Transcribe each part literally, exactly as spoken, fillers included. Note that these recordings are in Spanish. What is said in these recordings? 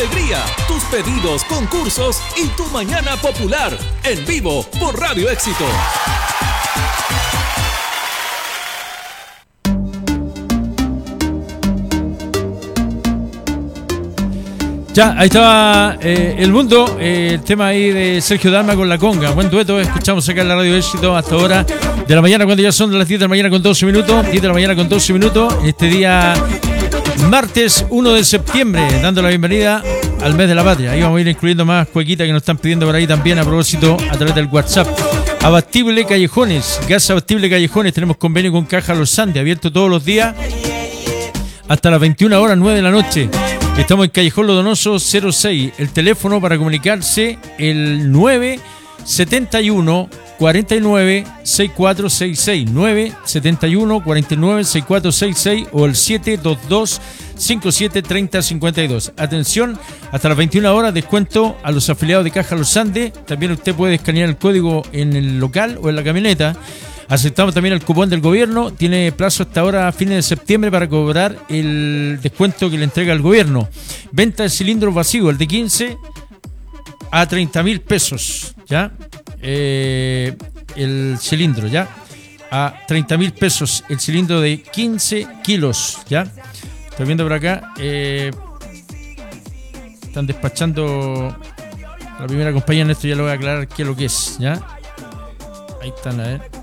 alegría, tus pedidos, concursos y tu mañana popular. En vivo por Radio Éxito. Ya, ahí estaba eh, El Mundo, eh, el tema ahí de Sergio Dalma con La Conga. Buen dueto, escuchamos acá en la Radio Éxito hasta ahora de la mañana, cuando ya son las diez de la mañana con doce minutos. diez de la mañana con doce minutos. Este día martes uno de septiembre, dando la bienvenida al mes de la patria. Ahí vamos a ir incluyendo más cuequitas que nos están pidiendo por ahí también a propósito a través del WhatsApp. Abastible Callejones, gas Abastible Callejones, tenemos convenio con Caja Los Andes, abierto todos los días hasta las veintiuna horas, nueve de la noche. Estamos en Callejón Los Donosos cero seis. El teléfono para comunicarse, el nueve siete uno, cuarenta y nueve, sesenta y cuatro sesenta y seis, nueve siete uno, cuarenta y nueve, sesenta y cuatro sesenta y seis o el siete dos dos, cincuenta y siete, treinta, cincuenta y dos. Atención, hasta las veintiuna horas, descuento a los afiliados de Caja Los Andes. También usted puede escanear el código en el local o en la camioneta. Aceptamos también el cupón del gobierno. Tiene plazo hasta ahora, a fines de septiembre, para cobrar el descuento que le entrega el gobierno. Venta de cilindros vacíos, el de quince a treinta mil pesos. ¿Ya? Eh, el cilindro, ¿ya? A treinta mil pesos. El cilindro de quince kilos, ¿ya? Estoy viendo por acá. Eh, están despachando la primera compañía. En esto ya lo voy a aclarar qué es lo que es, ¿ya? Ahí están, a ver.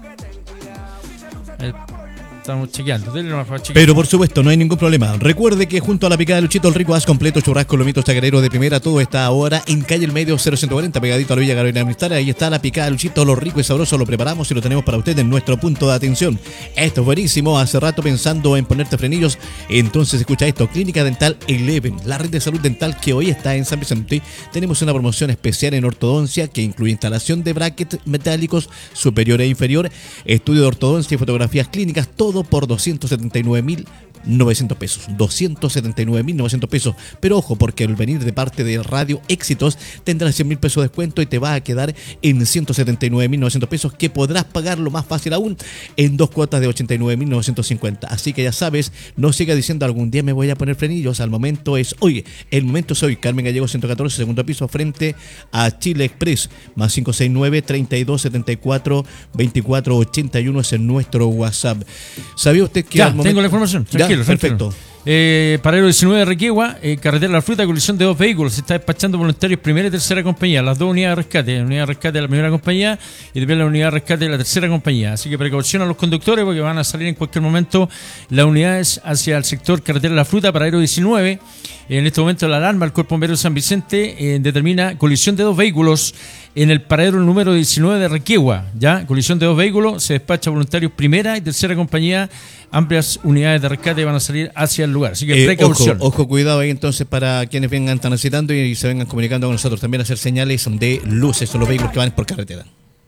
Estamos chequeando. Pero por supuesto, no hay ningún problema. Recuerde que junto a la picada de Luchito El Rico, haz completo, churrasco, lomitos, chacareros de primera. Todo está ahora en calle El Medio cero ciento cuarenta, pegadito a la Villa Carolina Militar. Ahí está la picada de Luchito, lo rico y sabroso. Lo preparamos y lo tenemos para usted en nuestro punto de atención. Esto es buenísimo. Hace rato pensando en ponerte frenillos, entonces escucha esto. Clínica Dental Eleven, la red de salud dental que hoy está en San Vicente. Tenemos una promoción especial en ortodoncia que incluye instalación de brackets metálicos superior e inferior, estudio de ortodoncia y fotografías clínicas, todo por doscientos setenta y nueve mil novecientos pesos. doscientos setenta y nueve mil novecientos pesos. Pero ojo, porque al venir de parte de Radio Éxitos tendrás cien mil pesos de descuento y te va a quedar en ciento setenta y nueve mil novecientos pesos, que podrás pagarlo más fácil aún en dos cuotas de ochenta y nueve mil novecientos cincuenta. Así que ya sabes, no sigas diciendo algún día me voy a poner frenillos. Al momento es hoy. El momento es hoy. Carmen Gallego ciento catorce, segundo piso, frente a Chile Express. Más cinco seis nueve, treinta y dos, setenta y cuatro, veinticuatro, ochenta y uno es en nuestro WhatsApp. ¿Sabía usted que ya, al momento... tengo la información? Tranquilo, ya, perfecto. Eh, Paradero diecinueve de Requegua, eh, carretera La Fruta, colisión de dos vehículos. Se está despachando voluntarios primera y tercera compañía, las dos unidades de rescate, la unidad de rescate de la primera compañía y también la unidad de rescate de la tercera compañía. Así que precaución a los conductores, porque van a salir en cualquier momento las unidades hacia el sector carretera La Fruta, Paradero diecinueve. En este momento la alarma del Cuerpo Bombero de San Vicente eh, determina colisión de dos vehículos en el paradero número diecinueve de Requegua. Ya, colisión de dos vehículos, se despacha voluntarios primera y tercera compañía. Amplias unidades de rescate van a salir hacia el lugar. Así que eh, precaución. Ojo, ojo, cuidado ahí entonces para quienes vengan transitando y, y se vengan comunicando con nosotros. También hacer señales de luces a los vehículos que van por carretera.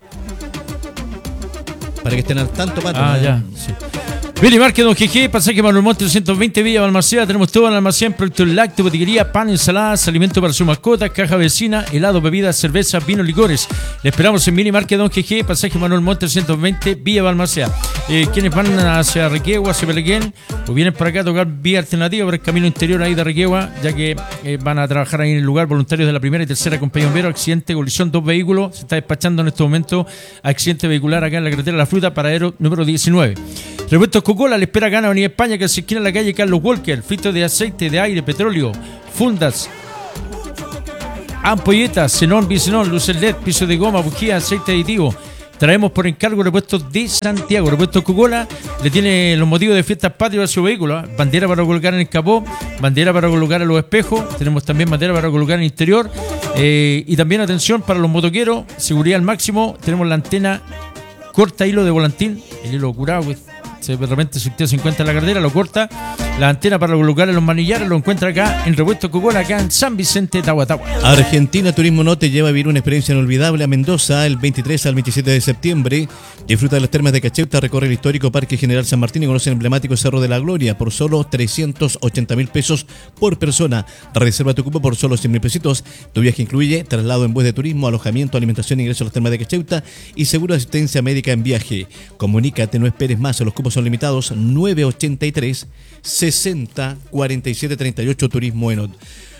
Para que estén al tanto, Pato. Ah, ¿no? Ya, sí. Billy Márquez, Don G G, pasaje Manuel Monte trescientos veinte, Villa Balmaceda. Tenemos todo en el almacén: productos lácteos, botiquería, pan, ensaladas, alimento para sus mascotas, caja vecina, helado, bebidas, cerveza, vino, licores. Le esperamos en Billy Márquez, Don G G, pasaje Manuel Monte trescientos veinte, Villa Balmaceda. Eh, quienes van hacia Requegua, hacia Pelequén, o vienen por acá a tocar vía alternativa por el camino interior ahí de Requegua, ya que eh, van a trabajar ahí en el lugar voluntarios de la primera y tercera compañía bombero. Accidente, colisión, dos vehículos. Se está despachando en este momento accidente vehicular acá en la carretera La Fruta, paradero número diecinueve. Repuestos Coca-Cola le espera acá en Avenida España, que se esquina en la calle Carlos Walker. Filtros de aceite, de aire, petróleo, fundas, ampolletas, xenón, bisenón, luces L E D, piso de goma, bujía, aceite aditivo. Traemos por encargo repuestos de Santiago. Repuestos Coca-Cola le tiene los motivos de fiestas patrias a su vehículo, ¿eh? Bandera para colocar en el capó, bandera para colocar en los espejos. Tenemos también bandera para colocar en el interior. Eh, y también atención para los motoqueros, seguridad al máximo. Tenemos la antena corta hilo de volantín, el hilo curado, pues. Se de repente si usted se encuentra en la carretera, lo corta. La antena para colocar en los manillares lo encuentra acá en Repuestos Coca-Cola, acá en San Vicente, Tahuatahua. Argentina Turismo No te lleva a vivir una experiencia inolvidable a Mendoza el veintitrés al veintisiete de septiembre. Disfruta de las termas de Cacheuta, recorre el histórico Parque General San Martín y conoce el emblemático Cerro de la Gloria por solo trescientos ochenta mil pesos por persona. Reserva tu cupo por solo cien mil pesitos. Tu viaje incluye traslado en bus de turismo, alojamiento, alimentación, ingreso a las termas de Cacheuta y seguro de asistencia médica en viaje. Comunícate, no esperes más, los cupos son limitados. Nueve ochenta y tres, sesenta, cuarenta y siete, treinta y ocho Turismo Enot.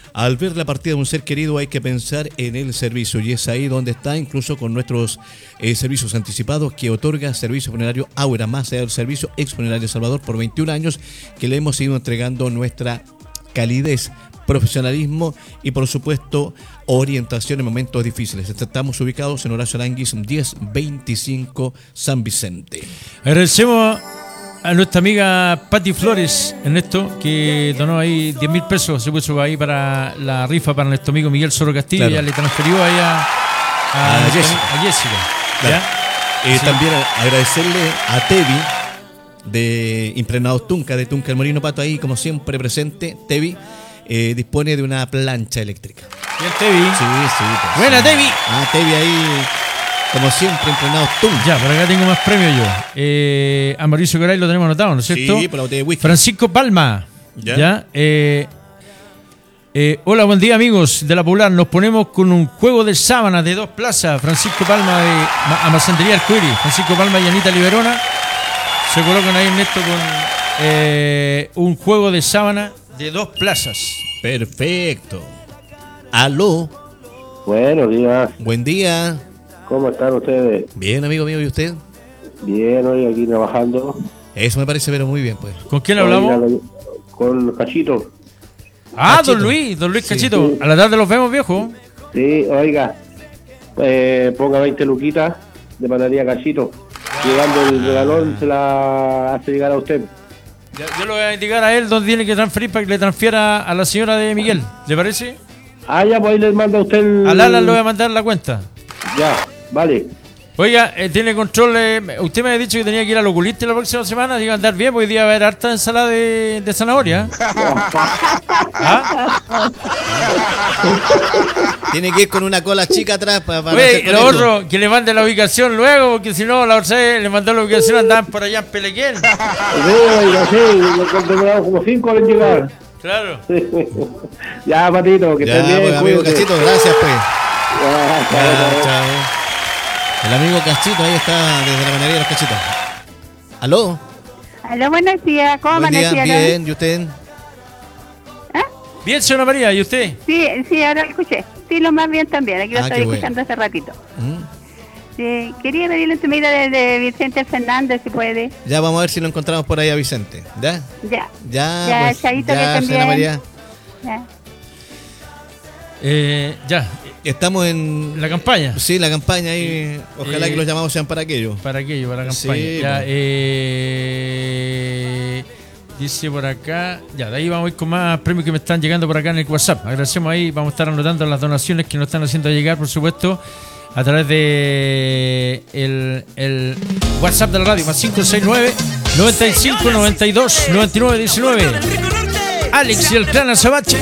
Al ver la partida de un ser querido hay que pensar en el servicio y es ahí donde está, incluso con nuestros eh, servicios anticipados que otorga Servicio Funerario Aura, más allá del servicio ex funerario Salvador por veintiún años que le hemos ido entregando nuestra calidez, profesionalismo y por supuesto orientación en momentos difíciles. Estamos ubicados en Horacio Aranguis diez veinticinco San Vicente. Agradecemos a nuestra amiga Patti Flores, Ernesto, que donó ahí diez mil pesos, se puso ahí para la rifa para nuestro amigo Miguel Soro Castillo. Claro. Ya le transfirió ahí a, a, a, a Jessica. A Jessica. Claro. Eh, sí. También agradecerle a Tevi de Impregnados Tunca, de Tunca el Molino Pato, ahí como siempre presente. Tevi eh, dispone de una plancha eléctrica. Bien, Tevi. Sí, sí. Pues, Buena, sí. Tevi. Ah, Tevi ahí, como siempre, Impregnados Tunca. Ya, por acá tengo más premios yo. Eh, a Mauricio Garay lo tenemos anotado, ¿no es cierto? Sí, por la botella de whisky. Francisco Palma. Ya. Ya. Eh, eh, hola, buen día, amigos de La Popular. Nos ponemos con un juego de sábanas de dos plazas. Francisco Palma de Amacendería Arcoíris. Francisco Palma y Anita Liberona se colocan ahí, Ernesto, con eh, un juego de sábana de dos plazas. Perfecto. Aló. Buenos días. Buen día. ¿Cómo están ustedes? Bien, amigo mío, ¿y usted? Bien, hoy aquí trabajando. Eso me parece, pero muy bien, pues. ¿Con quién hablamos? Oiga, con Cachito. Ah, Cachito. don Luis, don Luis Sí. Cachito. A la tarde los vemos, viejo. Sí, oiga, eh, ponga veinte luquitas de panadería Cachito. Llegando el regalón, se la hace llegar a usted. Ya, yo le voy a indicar a él dónde tiene que transferir para que le transfiera a la señora de Miguel. ¿Le parece? Ah, ya, pues ahí les manda usted el... A Lala le voy a mandar la cuenta. Ya, vale. Oiga, eh, tiene control. Eh, usted me ha dicho que tenía que ir al oculista la próxima semana. Diga, andar bien, porque hoy día va a haber harta ensalada de, de zanahoria. ¿Ah? Tiene que ir con una cola chica atrás para, para Oye, hacer el con otro, que le mande la ubicación luego, porque si no, la otra vez le mandó la ubicación, andaban por allá en Pelequén. Sí, oiga, sí, lo contemplamos como cinco al llegar. Claro. Ya, Patito, que Ya, estés bien, pues, amigo cuídate. Cachito, gracias, pues. Ya, chao, Ya, chao. chao. El amigo Cachito, ahí está, desde la panadería de los Cachitos. ¿Aló? Aló, buenos días. ¿Cómo Buen día, amanecieron? bien, ¿y usted? ¿Ah? Bien, señora María, ¿y usted? Sí, sí, ahora lo escuché. Sí, lo más bien también. Aquí lo Ah, estoy qué bueno. escuchando hace ratito. ¿Mm? Sí, quería pedirle su medida de, de Vicente Fernández, si puede. Ya vamos a ver si lo encontramos por ahí a Vicente. ¿Ya? Ya. Ya, Ya, pues, Chaito, que ya, estén señora bien. María. Ya. Eh, ya, Estamos en... la campaña. Sí, la campaña ahí. Ojalá Eh, que los llamados sean para aquello. Para aquello, para la campaña. Sí, ya, pues. eh, dice por acá. Ya, de ahí vamos a ir con más premios que me están llegando por acá en el WhatsApp. Agradecemos ahí, vamos a estar anotando las donaciones que nos están haciendo llegar, por supuesto, a través de el, el WhatsApp de la radio, más cinco seis nueve, noventa y cinco, noventa y dos, noventa y nueve, diecinueve. Alex y el clan Azabache.